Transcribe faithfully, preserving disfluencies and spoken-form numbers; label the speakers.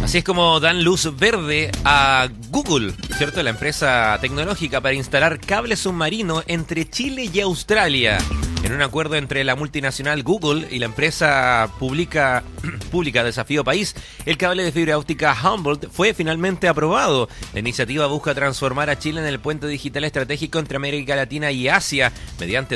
Speaker 1: Así es como dan luz verde a Google, ¿cierto? La empresa tecnológica para instalar cable submarino entre Chile y Australia. En un acuerdo entre la multinacional Google y la empresa pública, pública Desafío País, el cable de fibra óptica Humboldt fue finalmente aprobado. La iniciativa busca transformar a Chile en el puente digital estratégico entre América Latina y Asia mediante